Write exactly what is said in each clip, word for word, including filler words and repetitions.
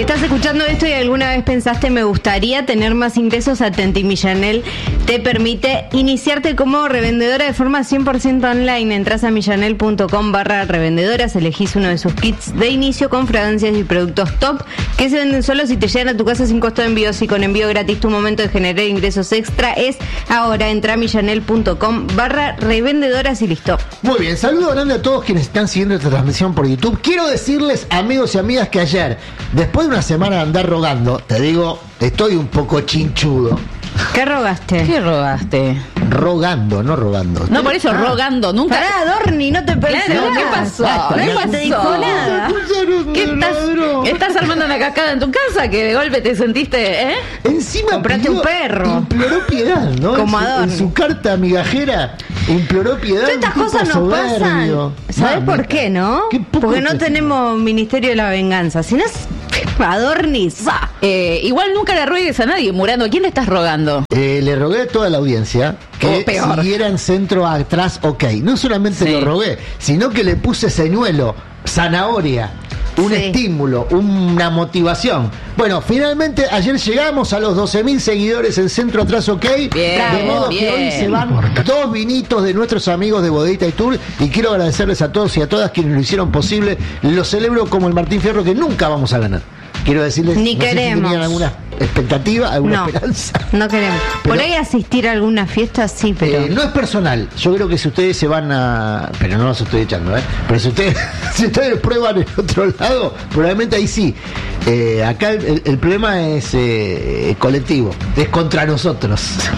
estás escuchando esto y alguna vez pensaste me gustaría tener más ingresos, Atenti Millanel te permite iniciarte como revendedora de forma cien por ciento online. Entrás a millanel.com barra revendedoras, elegís uno de sus kits de inicio con fragancias y productos top que se venden solos y te llegan a tu casa sin costo de envíos y con envío gratis. Tu momento de generar ingresos extra es ahora. Entra a millanel.com barra revendedoras y listo. Muy bien, saludo grande a todos quienes están siguiendo esta transmisión por YouTube. Quiero decirles, amigos y amigas, que ayer, después de una semana de andar rogando, te digo, estoy un poco chinchudo. ¿Qué rogaste? ¿Qué rogaste? Rogando, no rogando. No, por eso, ah. rogando, nunca. Pará, Dorni, no te pensé. Claro, ¿qué pasó? No te dijo nada. ¿Qué estás, estás armando una cascada en tu casa que de golpe te sentiste, eh? Encima compraste un perro. Imploró piedad, ¿no? Como en, su, en su carta migajera imploró piedad. Todas estas cosas nos pasan. ¿Sabés por qué, no? Qué Porque no tenemos Ministerio de la Venganza. Si no es adornis. Eh, igual nunca le ruegues a nadie, Murando. ¿A quién le estás rogando? Eh, le rogué a toda la audiencia que oh, siguieran centro atrás, ok. No solamente sí. lo rogué, sino que le puse señuelo, zanahoria, un sí. estímulo, una motivación. Bueno, finalmente ayer llegamos a los doce mil seguidores en Centro Atrás OK. Bien, de modo bien. que hoy se van dos vinitos de nuestros amigos de Bodeguita y Tour. Y quiero agradecerles a todos y a todas quienes lo hicieron posible. Lo celebro como el Martín Fierro que nunca vamos a ganar. Quiero decirles, ni no queremos. Sé si tenían alguna expectativa, alguna no, esperanza. No queremos. Pero, por ahí asistir a alguna fiesta, sí, pero... Eh, no es personal. Yo creo que si ustedes se van a... Pero no los estoy echando, ¿eh? Pero si ustedes, si ustedes prueban en otro lado, probablemente ahí sí. Eh, acá el, el problema es eh, colectivo. Es contra nosotros.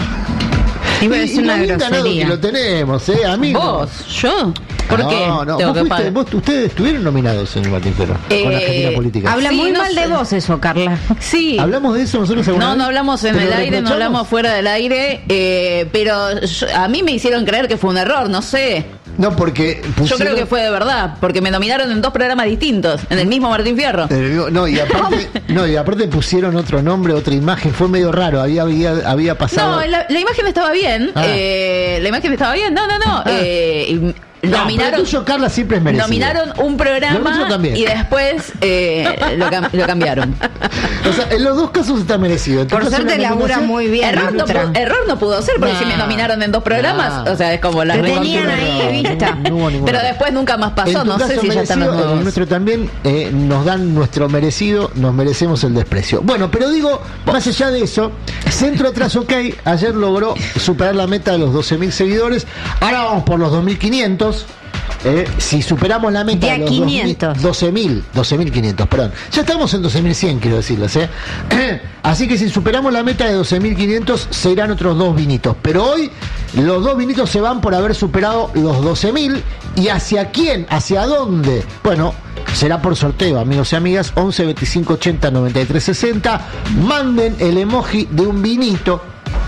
Sí, pero es una grosería. Que lo tenemos, ¿eh? Amigos. ¿Vos? ¿Yo? ¿Por no, qué? No, no. ¿Vos, vos, ustedes estuvieron nominados, señor Martín Fierro, eh, con Argentina Política. Habla sí, muy no mal sé. de vos eso, Carla. Sí. ¿Hablamos de eso nosotros alguna No, vez? no hablamos en el aire, no hablamos fuera del aire, eh, pero yo, a mí me hicieron creer que fue un error, no sé. No, porque pusieron... Yo creo que fue de verdad, porque me nominaron en dos programas distintos, en el mismo Martín Fierro. Eh, no, y aparte, no, y aparte pusieron otro nombre, otra imagen, fue medio raro, había, había, había pasado... No, la, la imagen estaba bien, ah. eh, la imagen estaba bien, no, no, no, ah. eh, No, nominaron, tuyo, Carla, siempre es merecido. Nominaron un programa y después eh, lo, cam- lo cambiaron. O sea, en los dos casos está merecido. Por suerte labura muy bien. Error no, pu- error no pudo ser, porque nah. si me nominaron en dos programas, nah. o sea, es como la... Te tenían ahí vista. No, no Pero después nunca más pasó, no sé si ya están los nuevos. En nuestro también eh, nos dan nuestro merecido, nos merecemos el desprecio. Bueno, pero digo, más allá de eso, Centro Atrás OK ayer logró superar la meta de los doce mil seguidores. Ahora vamos por los dos mil quinientos. Eh, si superamos la meta de los quinientos. doce mil quinientos, perdón. Ya estamos en doce mil cien, quiero decirles, ¿eh? Así que si superamos la meta de doce mil quinientos, se irán otros dos vinitos. Pero hoy los dos vinitos se van por haber superado los doce mil. ¿Y hacia quién? ¿Hacia dónde? Bueno, será por sorteo, amigos y amigas. once, veinticinco, ochenta, noventa y tres, sesenta. Manden el emoji de un vinito.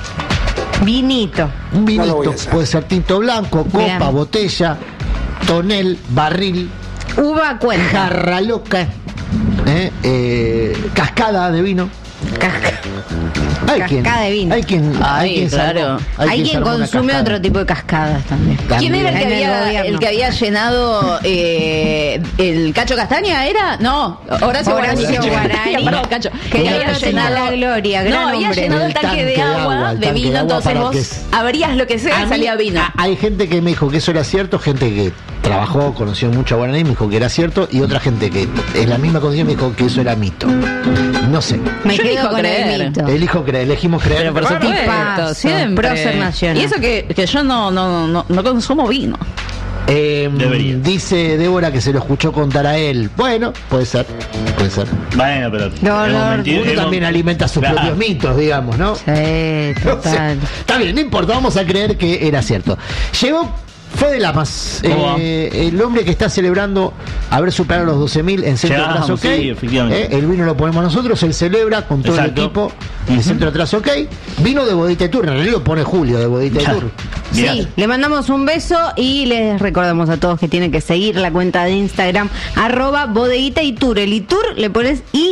Vinito. Un vinito. No puede ser tinto blanco, copa, Bien. botella, tonel, barril, uva, cuenta, jarra loca, eh, eh, cascada de vino. Casca. Hay cascada quien, de vino. Hay quien, Ay, hay quien, claro. salvo, hay hay quien, quien consume otro tipo de cascadas también. también. ¿Quién era el que, había, el que había llenado eh, el Cacho Castaña? ¿Era? No, Horacio, Horacio Guarani. Perdón, Cacho. Que, que había llenado la gloria. Gran no, había hombre. llenado el tanque, el tanque de agua, de, agua, de vino, de agua entonces vos que... abrías lo que sea y salía vino. Hay gente que me dijo que eso era cierto, gente que trabajó, conoció mucho a Guaraní, me dijo que era cierto, y otra gente que en la misma condición me dijo que eso era mito. No sé. Me Yo quedo con creer. el mito. Elijo creer, elegimos creer. Pero por supuesto, siempre. Prócer nacional. Y eso que, que yo no, no, no, no consumo vino. Eh, dice Débora que se lo escuchó contar a él. Bueno, puede ser, puede ser. Bueno, pero no, no, mentir, uno hemos... también alimenta sus claro. propios mitos, digamos, ¿no? Sí, total. O sea, está bien, no importa, vamos a creer que era cierto. Llegó Fede Lamas, eh, el hombre que está celebrando haber superado los doce mil en Centro ya, Atrás OK. Sí, eh, el vino lo ponemos nosotros, él celebra con todo Exacto. el equipo de uh-huh. Centro Atrás OK. Vino de Bodeguita y Tour, en realidad lo pone Julio de Bodeguita y Tour. Sí, Mirá. Le mandamos un beso y les recordamos a todos que tienen que seguir la cuenta de Instagram, arroba Bodeguita y Tour. El Itur le pones I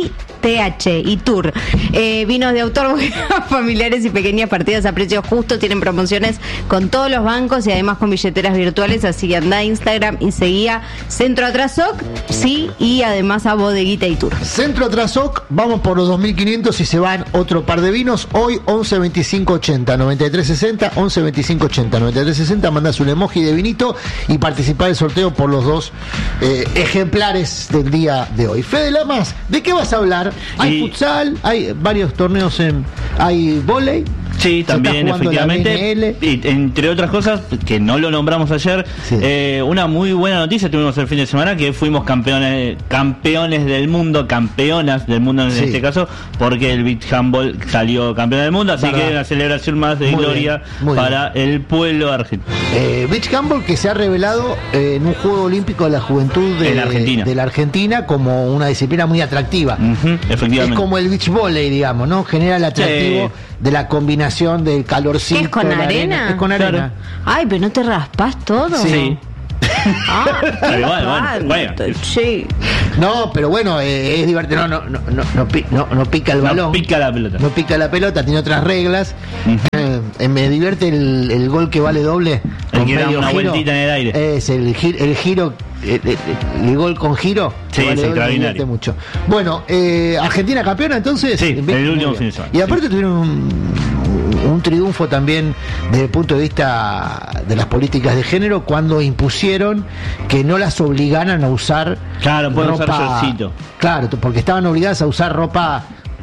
T H y Tour. Eh, vinos de autor, familiares y pequeñas partidas a precios justos. Tienen promociones con todos los bancos y además con billeteras virtuales. Así que anda a Instagram y seguía Centro Atrasoc, sí, y además a Bodeguita y Tour. Centro Atrasoc, vamos por los dos mil quinientos y se van otro par de vinos. Hoy once veinticinco ochenta noventa y tres sesenta, once veinticinco ochenta noventa y tres sesenta, mandas un emoji de vinito y participar del sorteo por los dos eh, ejemplares del día de hoy. Fede Lamas, ¿de qué vas a hablar? Hay y... futsal, hay varios torneos, en hay vóley. Sí, también, efectivamente. Y entre otras cosas, que no lo nombramos ayer, sí. eh, una muy buena noticia tuvimos el fin de semana, que fuimos campeones campeones del mundo, campeonas del mundo en sí. este caso, porque el beach handball salió campeón del mundo, así ¿verdad? Que una celebración más de muy gloria bien, para bien. El pueblo argentino. Eh, beach handball que se ha revelado eh, en un Juego Olímpico de la Juventud de, la Argentina. de la Argentina como una disciplina muy atractiva. Uh-huh, efectivamente. Es como el beach volley, digamos, ¿no? Genera el atractivo sí. de la combinación del calorcito. ¿Es con arena? arena? Es con arena. Claro. Ay, pero no te raspas todo. Sí. Ah, pero igual, bueno, bueno. Sí. No, pero bueno, eh, es divertido. No, no, no, no, no, no, no pica el no balón. No pica la pelota. No pica la pelota, tiene otras reglas. Uh-huh. Eh, me divierte el, el gol que vale doble. El que da una giro, vueltita en el aire. Es el, gir, el giro. El, el, el gol con giro. Sí, vale es extraordinario. Mucho. Bueno, eh, Argentina campeona entonces. Sí, el último fin de semana. Y aparte tuvieron un, un triunfo también desde el punto de vista de las políticas de género cuando impusieron que no las obligaran a usar claro, pueden ropa, usar shortcito. Claro, porque estaban obligadas a usar ropa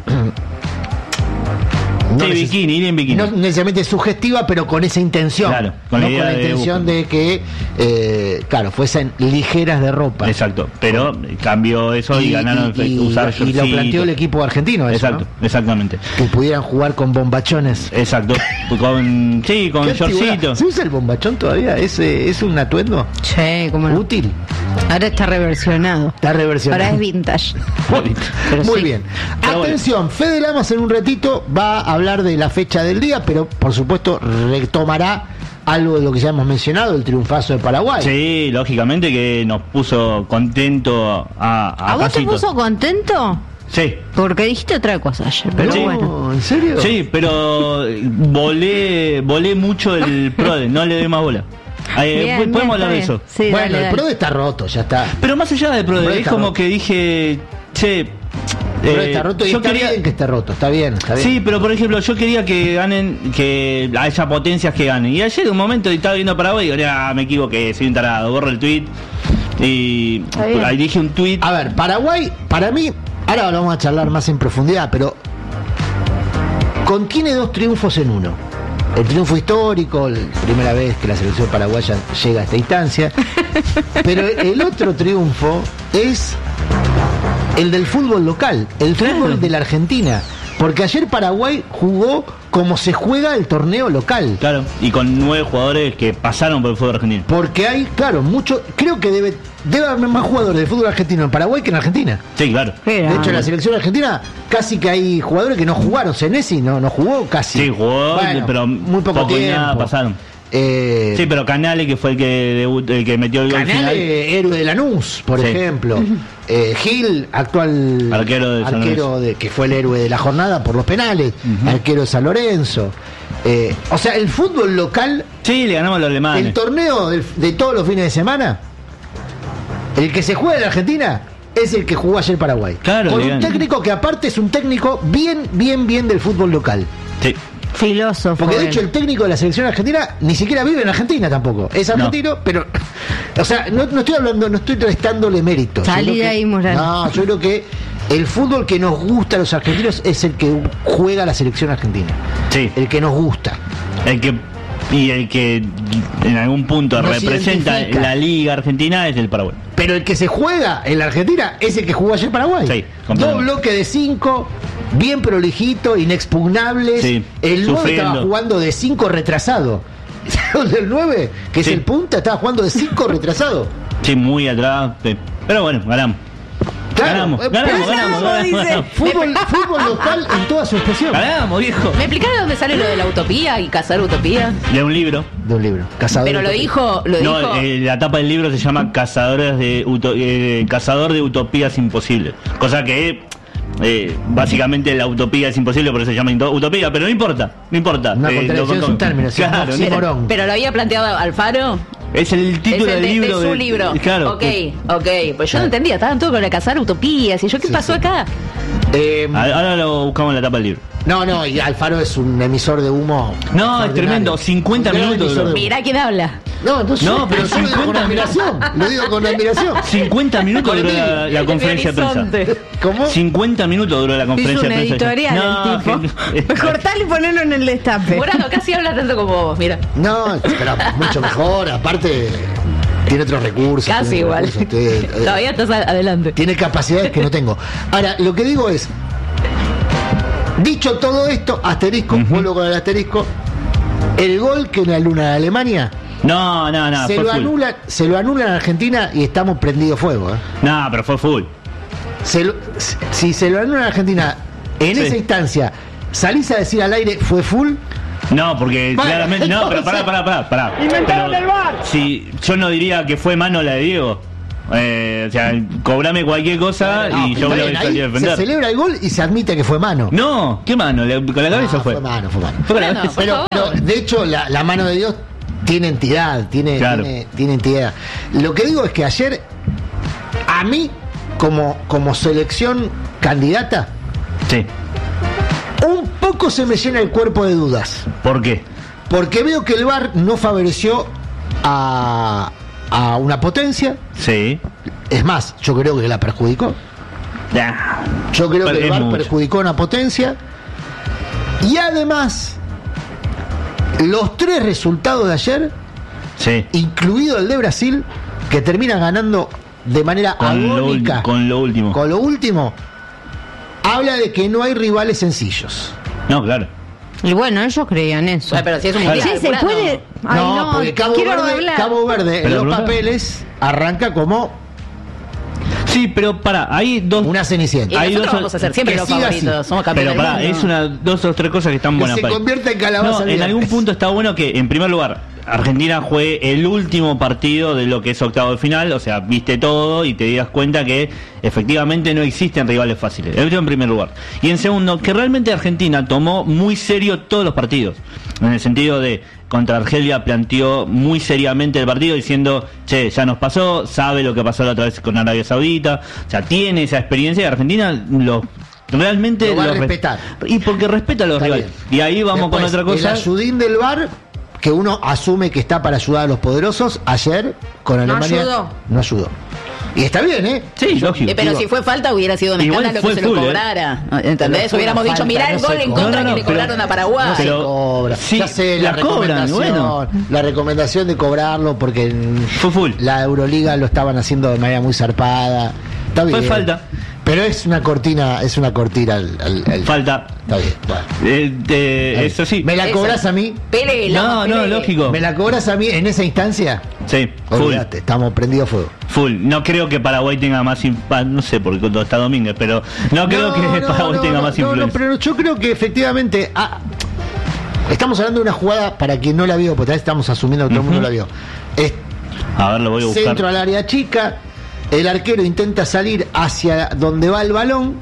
no sí, neces- bikini, ir en bikini. No necesariamente sugestiva, pero con esa intención. Claro, con no la, idea con la de intención de, de que, eh, claro, fuesen ligeras de ropa. Exacto, pero cambió eso y, y ganaron y, y, usar y, y lo planteó el equipo argentino. Eso, exacto, ¿no? Exactamente. Que pudieran jugar con bombachones. Exacto, con sí, con shortcito. ¿Se usa el bombachón todavía? ¿Es, es un atuendo? Sí, como no. Útil. Ahora está reversionado. Está reversionado. Ahora es vintage. Muy sí. bien. Pero atención, bueno. Fede Lamas en un ratito va a hablar de la fecha del día, pero por supuesto retomará algo de lo que ya hemos mencionado, el triunfazo de Paraguay. Sí, lógicamente que nos puso contento a ¿A, ¿A vos te puso contento? Sí. Porque dijiste otra cosa ayer, pero sí. bueno. ¿En serio? Sí, pero volé volé mucho el PRODE, no le doy más bola. Eh, bien, podemos bien, hablar de eso. Sí, bueno, dale, el dale. PRODE está roto, ya está. Pero más allá del PRODE, es como roto. Que dije, che, pero eh, está roto y yo está quería... bien que esté roto, está bien, está bien. Sí, pero por ejemplo, yo quería que ganen, que haya potencias que ganen. Y ayer un momento estaba viendo Paraguay y digo, ah, me equivoqué, soy un tarado, borro el tweet y ahí dije un tweet. A ver, Paraguay, para mí, ahora lo vamos a charlar más en profundidad, pero contiene dos triunfos en uno. El triunfo histórico, la primera vez que la selección paraguaya llega a esta instancia, pero el otro triunfo es el del fútbol local, el fútbol de la Argentina, porque ayer Paraguay jugó como se juega el torneo local. Claro, y con nueve jugadores que pasaron por el fútbol argentino. Porque hay, claro, mucho, creo que debe debe haber más jugadores de fútbol argentino en Paraguay que en Argentina. Sí, claro. De hecho, en la selección argentina casi que hay jugadores que no jugaron. Senesi no, no jugó casi. Sí, jugó, bueno, pero muy poco, poco tiempo. Nada pasaron. Eh, sí, pero Canale, que fue el que debut, el que metió el gol final. Canale, héroe de Lanús, por sí. ejemplo. Eh, Gil, actual arquero, de, arquero de, que fue el héroe de la jornada por los penales, uh-huh. arquero de San Lorenzo. Eh, o sea, el fútbol local. Sí, le ganamos a los alemanes. El torneo de, de todos los fines de semana, el que se juega en la Argentina es el que jugó ayer Paraguay. Claro, con un técnico que aparte es un técnico bien, bien, bien del fútbol local. Sí. Filósofo. Porque de hecho el técnico de la selección argentina ni siquiera vive en Argentina tampoco. Es argentino, no. pero. O sea, no, no estoy hablando, no estoy restándole méritos. Salí de ahí, Morán. No, yo creo que el fútbol que nos gusta a los argentinos es el que juega la selección argentina. Sí. El que nos gusta. El que. Y el que en algún punto nos representa identifica. La Liga Argentina es el Paraguay. Pero el que se juega en la Argentina es el que jugó ayer Paraguay. Sí, dos bloques de cinco, bien prolijito, inexpugnables. Sí, el nueve estaba jugando de cinco retrasado. El nueve, que sí. es el punta, estaba jugando de cinco retrasado. Sí, muy atrás. Sí. Pero bueno, ganamos. Claro, ganamos, ganamos, ganamos, ganamos, ganamos. Fútbol, fútbol local en toda su expresión. Ganamos, viejo. ¿Me explicás de dónde sale lo de la utopía y cazar utopía? De un libro. De un libro. Cazador Pero lo dijo, lo no, dijo. Eh, la tapa del libro se llama Cazadores de uto, eh, Cazador de Utopías Imposibles. Cosa que Eh, básicamente la utopía es imposible, por eso se llama utopía, pero no importa, no importa. Una eh, contradicción es un término, claro, sí, morón. Pero lo había planteado Alfaro. Es el título es el del de, libro. de su de, libro. Claro. Ok, ok. Pues yo no entendía, estaban todos con la cazar utopías. ¿Y yo qué sí, pasó sí. acá? Eh, Ahora lo buscamos en la tapa del libro. No, no, y Alfaro es un emisor de humo. No, es tremendo, cincuenta Un gran minutos. emisor de humo. Mirá quién habla. No, entonces, No, pero yo lo digo con cincuenta admiración. Lo digo con admiración. cincuenta minutos duró la, la conferencia de prensa. Horizonte. ¿Cómo? cincuenta minutos duró la Hizo conferencia una de prensa. editorial No, el tipo. que- Cortalo y ponelo en el destape. Morano casi habla tanto como vos, mira. No, pero mucho mejor. Aparte, tiene otros recursos. Casi tiene igual. recursos, tiene, eh, Todavía estás a- adelante. tiene capacidades que no tengo. Ahora, lo que digo es, dicho todo esto, asterisco, Ujú. vuelvo con el asterisco, el gol que en la luna de Alemania No, no, no, se fue lo full. anulan, se lo anulan a Argentina y estamos prendidos fuego. ¿eh? No, pero fue full. Se lo- si se lo anulan a Argentina en Sí. esa instancia, salís a decir al aire fue full. No, porque Bueno, claramente. No, pero entonces- pará, pará, pará. pará. Inventaron Pero el V A R. Si yo no diría que fue mano la de Diego. Eh, o sea, cobrame cualquier cosa No, y yo está voy a bien, salir a ahí se defender. celebra el gol y se admite que fue mano. No, ¿qué mano? Le- ¿Con la cabeza No, fue? fue mano, fue mano. Fue con la Bueno, cabeza. por Pero, favor. pero, de hecho, la, la mano de Dios tiene entidad, tiene, Claro. tiene, tiene entidad. Lo que digo es que ayer, a mí, como, como selección candidata, Sí. un poco se me llena el cuerpo de dudas. ¿Por qué? Porque veo que el V A R no favoreció a, a una potencia. Sí. Es más, yo creo que la perjudicó. Ah, Yo creo Pero que el es V A R mucho. perjudicó a una potencia. Y además, los tres resultados de ayer, Sí. incluido el de Brasil, que termina ganando de manera Con lo, agónica ul- con lo último. con lo último, habla de que no hay rivales sencillos. No, claro. Y bueno, ellos creían eso. Ay, pero si es un Claro. mundial. Sí, se Morano. puede. Ay, no, porque Cabo quiero Verde, hablar. Cabo Verde en Pero los pregunta- papeles arranca como Sí, pero pará, hay dos. una Y cenicienta. Hay nosotros dos- vamos a ser siempre que los siga favoritos. así. Somos campeones Pero pará, del mundo. es una, dos o tres cosas que están Que buenas se para ahí. convierta en calabaza No, el en viernes. algún punto está bueno que, en primer lugar, Argentina juegue el último partido de lo que es octavo de final, o sea, viste todo y te das cuenta que efectivamente no existen rivales fáciles. Eso en primer lugar. Y en segundo, que realmente Argentina tomó muy serio todos los partidos. En el sentido de, contra Argelia planteó muy seriamente el partido diciendo, che, ya nos pasó, sabe lo que pasó la otra vez con Arabia Saudita, o sea, tiene esa experiencia y Argentina lo... Realmente Lo va a res- respetar. Y porque respeta a los Está rivales. bien. Y ahí vamos Después, con otra cosa. El ayudín del V A R, que uno asume que está para ayudar a los poderosos, ayer con No Alemania ayudó. no ayudó. Y está bien, ¿eh? Sí, lógico. Eh, pero Digo- si fue falta hubiera sido un Igual escándalo fue que se lo full, ¿eh? cobrara. ¿Entendés? Pero fue Hubiéramos una dicho, falta, mirá el no gol se en cobra. contra No, no, que le no, pero- cobraron a Paraguay. No se Pero- cobra. sí, ya sé, la, la cobran, recomendación, bueno. la recomendación de cobrarlo porque en Fue full. la Euroliga lo estaban haciendo de manera muy zarpada. Está bien. Fue falta. Pero es una cortina, es una cortina al, al- al- Falta. Está bien. Bueno. Eh, eh, eso sí. ¿Me la Esa. cobras a mí? Pele, No, Lama, no, Pele. lógico. ¿Me la cobras a mí en esa instancia? Sí, full. Olvídate, estamos prendidos a fuego. Full. No creo que Paraguay tenga más influencia. No sé, porque todo está Domínguez, pero no creo que Paraguay no, tenga no, más no, no, influencia. pero yo creo que efectivamente ah, estamos hablando de una jugada para quien no la vio, porque tal vez estamos asumiendo que todo el mundo Ujú. la vio. Es A ver, lo voy a buscar. centro al área chica, el arquero intenta salir hacia donde va el balón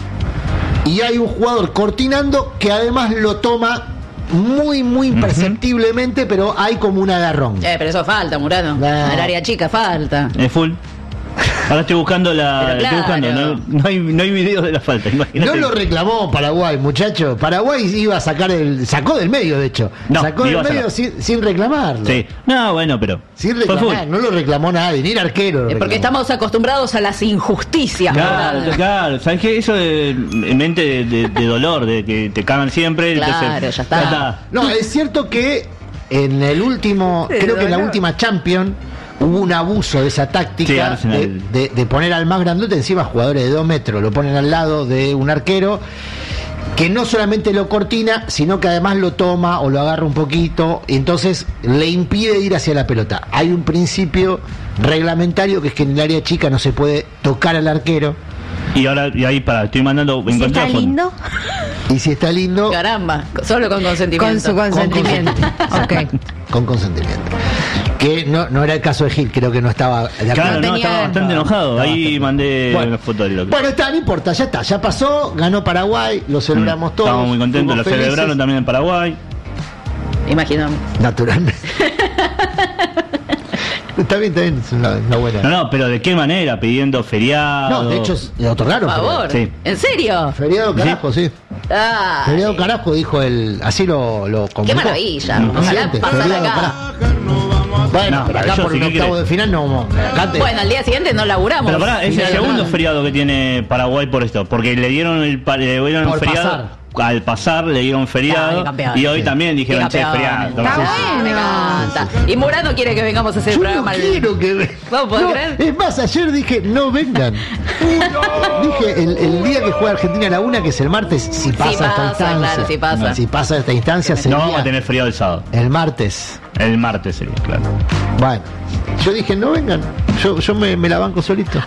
y hay un jugador cortinando que además lo toma muy, muy imperceptiblemente, pero hay como un agarrón. Eh, pero eso falta, Murano. No. El área chica falta. Es full. Ahora estoy buscando la. Pero Estoy buscando. claro. No, no hay, no hay videos de la falta. Imagínate. No lo reclamó Paraguay, muchacho. Paraguay iba a sacar el. Sacó del medio, de hecho. No, sacó iba del a medio sacar. sin, sin reclamarlo. Sí. No, bueno, pero. Sin fue full. reclamar. No lo reclamó nadie, ni el arquero. lo Eh, porque reclamó. estamos acostumbrados a las injusticias. Claro, Murano. claro. ¿Sabes qué? Eso de, en mente de, de- de dolor, de que te cagan siempre. Claro, entonces, ya está. No, es cierto que en el último, creo que en la última Champions hubo un abuso de esa Sí, táctica de, Arsenal. de- de poner al más grandote encima jugadores de dos metros, lo ponen al lado de un arquero que no solamente lo cortina, sino que además lo toma o lo agarra un poquito, y entonces le impide ir hacia la pelota. Hay un principio reglamentario que es que en el área chica no se puede tocar al arquero, Y ahora, y ahí, para, estoy mandando. Si encontré está la foto. lindo, y si está lindo, Caramba, solo con consentimiento. con su consentimiento. Ok. con consentimiento. Que no, no era el caso de Gil, creo que no estaba de acuerdo. Claro, no, estaba bastante enojado. Estaba Ahí bastante mandé bueno. una foto de lo que... Bueno, está, no importa, ya está, ya pasó, ganó Paraguay, lo celebramos mm, todos. Estamos muy contentos, lo felices. celebraron también en Paraguay. Imaginamos. Naturalmente. Está bien, está bien, es una, una buena. No, no, pero ¿de qué manera? Pidiendo feriado. No, de hecho, le otorgaron. Por favor. Sí. ¿En serio? Feriado carajo, sí. Ah, Feriado carajo, dijo el. Así lo, lo qué maravilla. El Ojalá presidente, pasara feriado acá. carajo. Bueno, No, pero acá yo por sí, un ¿qué octavo crees? de final no vamos. Acá te- Bueno, al día siguiente no laburamos. Pero pará, es el Final, segundo nada. feriado que tiene Paraguay por esto, porque le dieron el pa- le dieron Por un feriado pasar. al pasar, le dieron feriado Dale, campeones. y hoy Sí. también dijeron, che, Campeones. feriado. Está Entonces, bueno. Me encanta. Y Murano quiere que vengamos a hacer el Yo no programa. el- quiero que vengan. ¿Vos podés No, creer? es más, ayer dije, no vengan. Dije, el, el día que juega Argentina a la una, que es el martes, si pasa esta pasa, instancia. claro, si pasa. Si pasa esta instancia, no sería vamos a tener feriado el sábado. el martes. El martes sería, claro. Bueno, yo dije, no vengan. Yo, yo me, me la banco solito.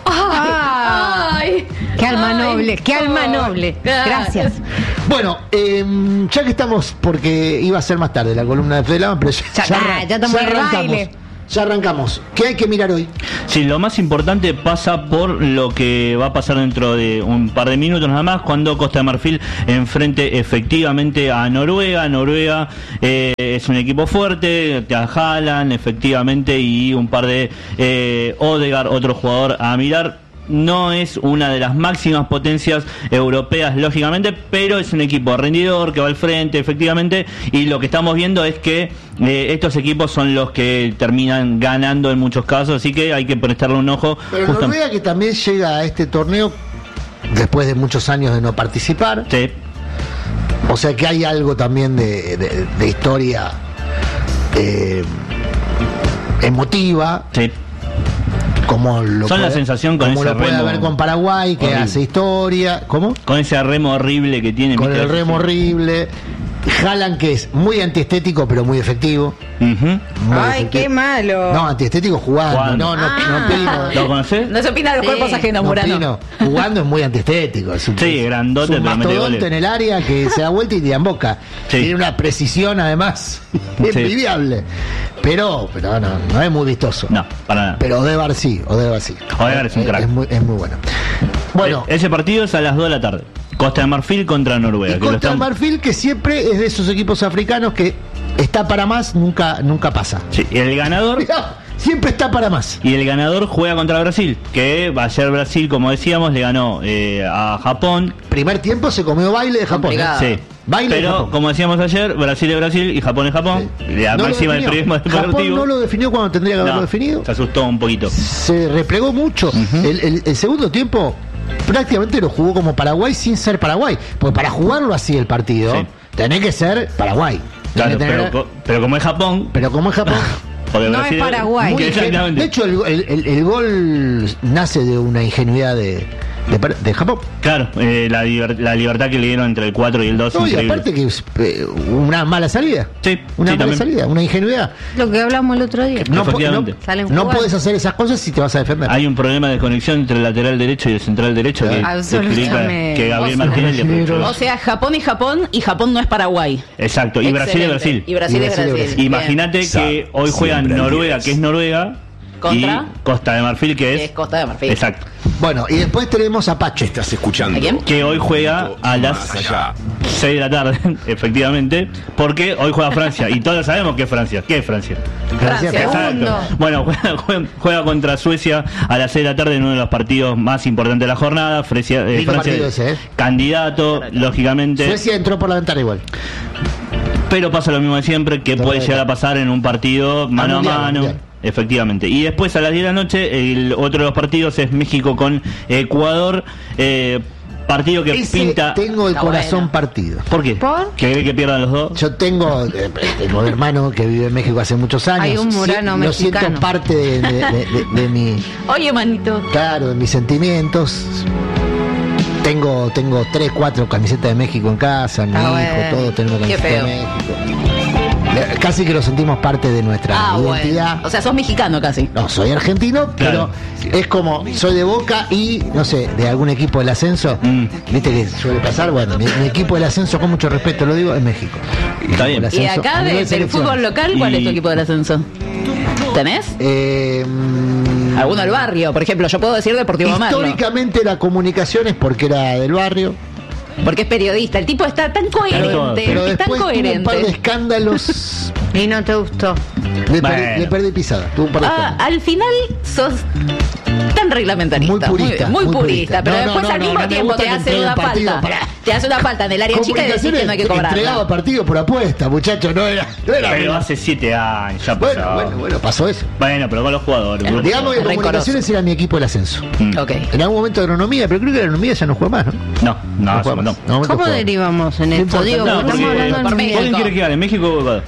Ay, Qué alma ay, noble, qué alma ay. noble. Gracias. Bueno, eh, ya que estamos, porque iba a ser más tarde la columna de Fede Lama, pero ya, Ya está, ya estamos en el arrancamos. baile. Ya arrancamos. ¿Qué hay que mirar hoy? Sí, lo más importante pasa por lo que va a pasar dentro de un par de minutos nada más, cuando Costa de Marfil enfrente efectivamente a Noruega. Noruega eh, es un equipo fuerte, te Haaland efectivamente y un par de eh, Odegaard, otro jugador a mirar. No es una de las máximas potencias europeas, lógicamente, pero es un equipo rendidor que va al frente, efectivamente, y lo que estamos viendo es que eh, estos equipos son los que terminan ganando en muchos casos, así que hay que prestarle un ojo. Pero Justam- Noruega, que también llega a este torneo después de muchos años de no participar. Sí. O sea que hay algo también de, de- de historia eh, emotiva, Sí. como lo Son la puede, sensación con como ese lo puede remo haber con Paraguay, que horrible. hace historia. ¿Cómo? Con ese remo horrible que tiene. Con ¿viste? el remo horrible. Haaland, que es muy antiestético, pero muy efectivo. Ujú. Muy Ay, efectivo. qué malo. No, antiestético jugando. Jugando. No, no, Ah. no opino. ¿Lo conocés? No se opina de los Sí. cuerpos ajenos, No Murano. opino. Jugando es muy antiestético. Es un, Sí, grandote, es un pero mete mastodonte goles. en el área que se da vuelta y tira en boca. Sí. Tiene una precisión, además, envidiable. Pero, pero no, no es muy vistoso. No, para nada. Pero Odegaard sí, Odegaard sí. Odegaard es un crack. Es muy, es muy bueno. Bueno, Eh, ese partido es a las dos de la tarde. Costa de Marfil contra Noruega. y que lo Costa de están- Marfil, que siempre es de esos equipos africanos que está para más, nunca, nunca pasa. Sí, y el ganador Mirá, siempre está para más. y el ganador juega contra Brasil, que ayer Brasil, como decíamos, le ganó eh, a Japón. Primer tiempo se comió baile de Japón. ¿eh? Complicado. Sí. Baile de Pero Japón. como decíamos ayer, Brasil es Brasil y Japón es Japón. Sí. La No lo máxima del definió. periodismo Japón deportivo. no lo definió cuando tendría que haberlo No, definido. se asustó un poquito. Se replegó mucho. Ujú. el, el- el segundo tiempo prácticamente lo jugó como Paraguay sin ser Paraguay. Porque para jugarlo así el partido, Sí. tenés que ser Paraguay. Tenés Claro, que tener- pero, co- pero como es Japón, pero como es Japón. porque No Brasil es Paraguay. muy que ingen- exactamente. de hecho, el, el- el- el gol nace de una ingenuidad de, de, Par- de Japón. Claro, eh, la, liber- la libertad que le dieron entre el cuatro y el dos. No, y increíble. aparte que es eh, una mala salida. Sí, Una sí, mala también. salida, una ingenuidad. Lo que hablamos el otro día. No, po- Efectivamente. no, Salen no jugando. puedes hacer esas cosas si te vas a defender. Hay un problema de conexión entre el lateral derecho y el central derecho que Absolutamente. explica que Gabriel O sea, Martinelli aprovechó. O sea, Japón y Japón, y Japón no es Paraguay. Exacto, y Brasil es Excelente. Brasil. Y Brasil Y es Brasil es Brasil. Brasil. Bien. Imagínate que hoy juegan Siempre Noruega, diez. que es Noruega, ¿Contra? y Costa de Marfil, que Que es, es Costa de Marfil. Exacto. Bueno, y después tenemos a Pache. Estás escuchando. ¿A quién? Que hoy juega a las Más allá. seis de la tarde, efectivamente, porque hoy juega Francia, y todos sabemos que es Francia. ¿Qué es Francia? Francia. Segundo. Bueno, juega, juega- juega contra Suecia a las seis de la tarde en uno de los partidos más importantes de la jornada. Frecia- eh, Lindo Francia, partido ese, ¿eh? candidato, lógicamente. Suecia entró por la ventana igual. Pero pasa lo mismo de siempre, que Todo puede bien. llegar a pasar en un partido mano mundial, a mano. mundial. Efectivamente. Y después a las diez de la noche, el otro de los partidos es México con Ecuador. Eh, partido que Ese pinta. tengo el Está corazón bueno. partido. ¿Por qué? ¿Por? ¿Que cree que pierdan los dos? Yo tengo, eh, tengo un hermano que vive en México hace muchos años. Hay un murano Sí, lo siento mexicano. parte de, de- de- de- de mi, Oye, manito. claro, de mis sentimientos. Tengo, tengo tres, cuatro camisetas de México en casa, mi Ah, hijo, bueno. todos tenemos Qué camisetas de feo. México. Eh, Casi que lo sentimos parte de nuestra Ah, identidad. bueno. O sea, sos mexicano casi. No, soy argentino, Claro. pero es como, soy de Boca y, no sé, de algún equipo del ascenso. Mm. ¿Viste que suele pasar? Bueno, mi, mi equipo del ascenso, con mucho respeto lo digo, es México. Está bien. El Y ascenso acá a de- nivel del selección. fútbol local, ¿cuál Y- es tu equipo del ascenso? ¿Tenés? Eh, ¿Alguno del barrio? Por ejemplo, yo puedo decir Deportivo Merlo. Históricamente la comunicación es porque era del barrio. Porque es periodista. El tipo está tan coherente. Pero es tan después coherente. tuvo un par de escándalos. Y no te gustó. Le, Bueno. perdí, le perdí pisada. Tuvo un par de Ah, escándalos. al final sos tan reglamentarista. Muy purista, Muy, muy muy purista. purista. Pero No, después no, al no, mismo no me tiempo gusta te que hace entregue una el partido falta. para- Te hace una falta en el área chica y decís que no hay que Entregaba cobrarla. partido por apuesta, muchachos. No era. No era Pero hace siete años ya pasó. bueno, bueno, bueno, pasó eso. Bueno, pero con los jugadores. grupo. Digamos que Rencoroso. Comunicaciones era mi equipo del ascenso. Mm. Ok. En algún momento de agronomía, pero creo que agronomía ya no juega más, ¿no? No, no, juega no, más. no. En algún momento ¿Cómo juega. derivamos en No esto? importa. Digo, No, estamos porque- hablando por en México. ¿Quién quiere que gane? ¿México o Ecuador?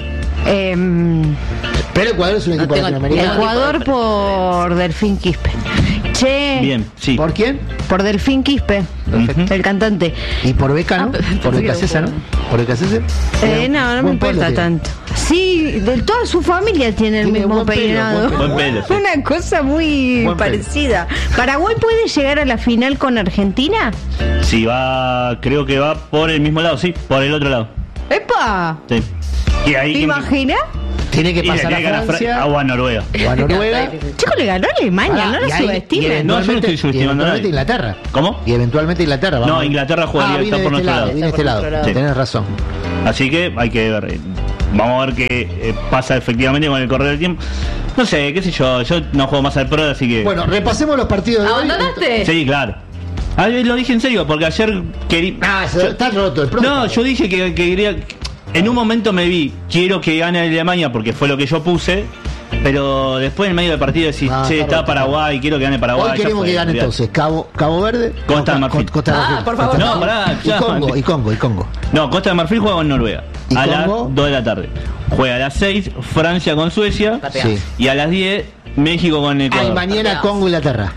Eh, Pero Ecuador es un equipo tengo- latinoamericano. Ecuador por Delfín Quispe. Che, Bien, sí. ¿Por quién? por Delfín Quispe, Perfecto. el cantante. Y por Beca, ¿no? Ah, Por pensé Beca que César, ¿no? era Por Beca César. Eh, no, no me Buen pelo importa tiene. tanto. Sí, de toda su familia tiene el Tiene mismo buen pelo, peinado. buen Buen pelo, sí. Una cosa muy Buen pelo. parecida. ¿Paraguay puede llegar a la final con Argentina? Sí, va, creo que va por el mismo lado, sí, por el otro lado. ¡Epa! Sí. Y ahí ¿Te quién- imaginas? Tiene que y le pasar tiene que a ganar Fra- Francia o a Noruega. o a Noruega. Chico, le ganó a Alemania, Pará, no y lo ahí- y subestimen. No, yo no eventualmente- estoy subestimando y a eventualmente nadie. Inglaterra. ¿Cómo? Y eventualmente Inglaterra. No, vamos. Inglaterra jugaría, ah, viene está de por este nuestro lado. lado. Viene de este lado. Está por nuestro lado. Tenés razón. Así que hay que ver. eh, Vamos a ver qué eh, pasa efectivamente con el correr del tiempo. No sé, qué sé yo. Yo no juego más al Pro, así que. Bueno, repasemos los partidos de hoy. ¿Abandonaste? Sí, claro. Ah, yo lo dije en serio, porque ayer quería. Ah, se- está roto el Pro. No, yo dije que, que quería. En un momento me vi, quiero que gane Alemania porque fue lo que yo puse. Pero después en medio del partido decís, Ah, che, está está roto. Paraguay, quiero que gane Paraguay. Hoy ya queremos fue, que gane olvidate. entonces Cabo, Cabo Verde, Costa de Co- Marfil. Co- Costa de Ah, Marfil. por favor. Costa de No, Marfil. pará, y ya. Congo, y Congo, y Congo. No, Costa de Marfil juega con Noruega. ¿Y A las Congo? dos de la tarde. Juega a las seis Francia con Suecia. Partidazo. Sí. Y a las diez México con Ah, Ecuador. y mañana Congo, Inglaterra.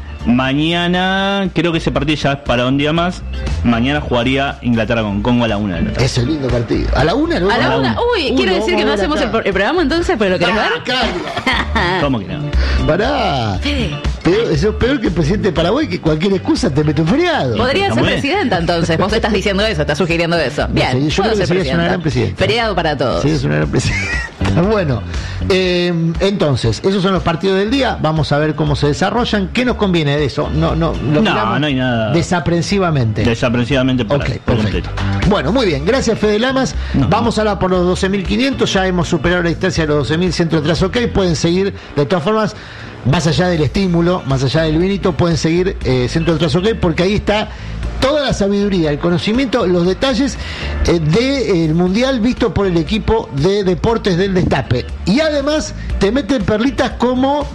Mañana, creo que ese partido ya es para un día más. Mañana jugaría Inglaterra con Congo a la una de la tarde. Es el lindo partido. A la una, ¿no? A la la una. una. Uy, Uy, quiero lo decir que no vamos a ver hacemos el, acá. pro- el programa entonces, pero lo querés Ah, ver. Carla. ¿Cómo que no? Pará. Peor, eso es peor que el presidente de Paraguay, que cualquier excusa te mete un feriado. Podría ser Hombre. presidenta entonces. Vos estás diciendo eso, estás sugiriendo eso. Bien, sé, yo puedo creo que ser serías una gran presidenta. Feriado para todos. Sí, es una gran presidenta. Bueno, eh, entonces, esos son los partidos del día. Vamos a ver cómo se desarrollan. ¿Qué nos conviene de eso? No, no, lo No, miramos no hay nada. Desaprensivamente. Desaprensivamente por, Ok, por perfecto. completo. Bueno, muy bien. Gracias, Fede Lamas. No. Vamos ahora por los doce mil quinientos. Ya hemos superado la distancia de los doce mil. Centro atrás, ok. Pueden seguir, de todas formas, más allá del estímulo, más allá del vinito, pueden seguir eh, Centro atrás, ok, porque ahí está toda la sabiduría, el conocimiento, los detalles eh, del Mundial visto por el equipo de Deportes del Destape. Y además te meten perlitas como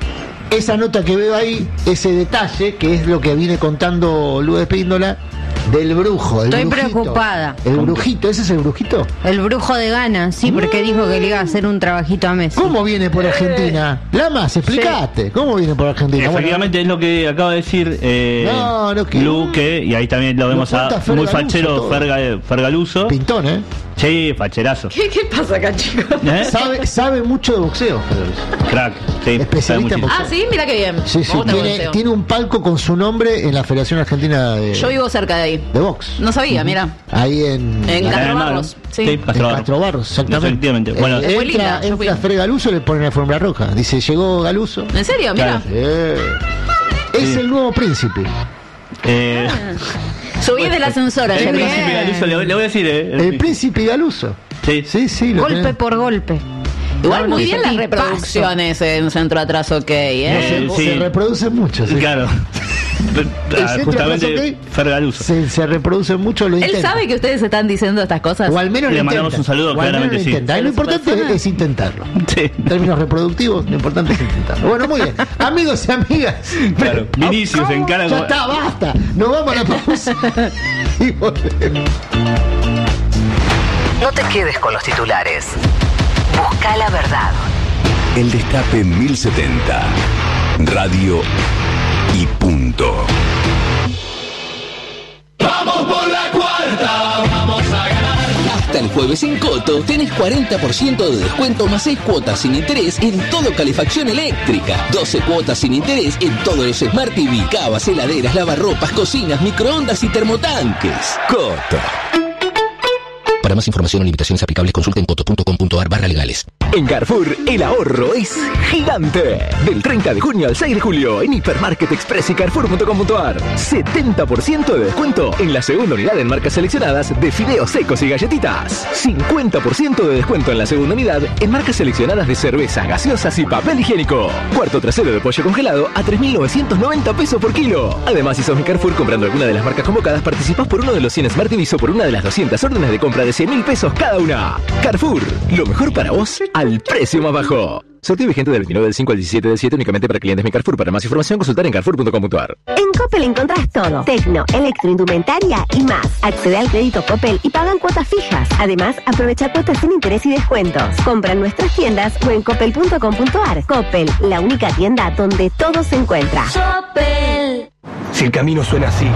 esa nota que veo ahí, ese detalle, que es lo que viene contando Luis Espíndola, del brujo. El Estoy brujito. preocupada. El brujito, ¿ese es el brujito? El brujo de Gana, sí, porque dijo que le iba a hacer un trabajito a Messi. ¿Cómo viene por Argentina? Lamas, explicate. ¿Cómo viene por Argentina? Efectivamente es lo que acaba de decir eh, No, no, que- Lu, que, y ahí también lo vemos cuenta a Fergaluso muy fachero todo. Ferga- Fergaluso. Bueno, pintón, ¿eh? Sí, facherazo. ¿Qué, ¿Qué pasa acá, chicos? ¿Eh? Sabe, sabe mucho de boxeo. Fergaluso. Crack, sí. Especialista sabe en muchísimo. boxeo. Ah, sí, mira qué bien. Sí, sí, Me gusta el tiene, boxeo. tiene un palco con su nombre en la Federación Argentina de, Yo vivo cerca de ahí. de box. No sabía, mira. Ahí en... En la- Castro Hermano. Barros, sí. Sí, en Castro Barros. Castro Barros, exactamente. Efectivamente. Bueno, Eh, Muy linda, entra yo fui. entra Fred Galuso y le ponen la alfombra roja. Dice, llegó Galuso. ¿En serio? Mira. Eh, Es Sí. el nuevo príncipe. Eh, Subí del ascensor el ayer. príncipe bien. Galuso, le, le voy a decir, eh. El príncipe Galuso. Sí. Sí, sí. Lo Golpe tenés. por golpe. Igual No, muy no, bien ese las tipazo. reproducciones en Centro Atrás, ok, No, ¿eh? se, sí. se reproduce mucho. Sí. Claro. Ah, centro justamente atrás, ok. Fergaluso. Se, se reproduce mucho, lo ¿Él intenta. sabe que ustedes están diciendo estas cosas? O al menos Le lo mandamos intenta. un saludo, O al menos claramente lo sí. intenta. Lo importante persona. es intentarlo. Sí. En términos reproductivos, lo importante es intentarlo. Bueno, muy bien. Amigos y amigas. Claro, Vinicius en cara Ya como- está, basta. Nos vamos a la pausa. Y volvemos. No te quedes con los titulares. Busca la verdad. El Destape mil setenta. Radio y punto. Hasta el jueves en Coto tenés cuarenta por ciento de descuento más seis cuotas sin interés en todo calefacción eléctrica. doce cuotas sin interés en todos los Smart T V, cavas, heladeras, lavarropas, cocinas, microondas y termotanques. Coto. Para más información o limitaciones aplicables consulta en coto punto com punto ar barra legales. En Carrefour, el ahorro es gigante. Del treinta de junio al seis de julio, en Hipermarket Express y Carrefour punto com punto ar. setenta por ciento de descuento en la segunda unidad en marcas seleccionadas de fideos secos y galletitas. cincuenta por ciento de descuento en la segunda unidad en marcas seleccionadas de cervezas, gaseosas y papel higiénico. Cuarto trasero de pollo congelado a tres mil novecientos noventa pesos por kilo. Además, si sos mi Carrefour comprando alguna de las marcas convocadas, participás por uno de los cien Smart T Vs o por una de las doscientas órdenes de compra de cien mil pesos cada una. Carrefour, lo mejor para vos al precio más bajo. Sorteo vigente del veintinueve del cinco al diecisiete del siete únicamente para clientes Mi Carrefour. Para más información, consultar en Carrefour punto com punto ar. En Coppel encontrás todo: tecno, electroindumentaria y más. Accede al crédito Coppel y pagan cuotas fijas. Además, aprovecha cuotas sin interés y descuentos. Compra en nuestras tiendas o en coppel punto com punto ar. Coppel, la única tienda donde todo se encuentra. Coppel. Si el camino suena así,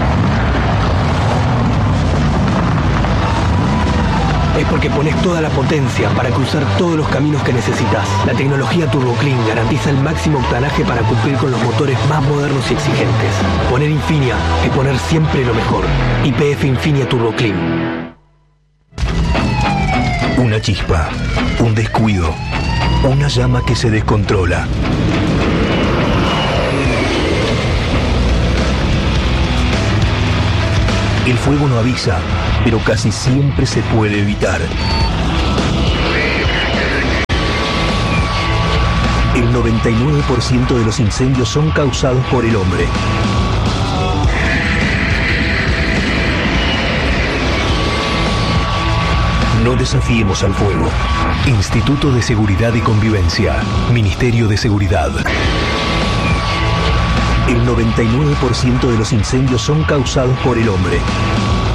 es porque pones toda la potencia para cruzar todos los caminos que necesitas. La tecnología Turbo Clean garantiza el máximo octanaje para cumplir con los motores más modernos y exigentes. Poner Infinia es poner siempre lo mejor. Y P F Infinia Turbo Clean. Una chispa, un descuido, una llama que se descontrola. El fuego no avisa, pero casi siempre se puede evitar. El noventa y nueve por ciento de los incendios son causados por el hombre. No desafiemos al fuego. Instituto de Seguridad y Convivencia. Ministerio de Seguridad. El noventa y nueve por ciento de los incendios son causados por el hombre.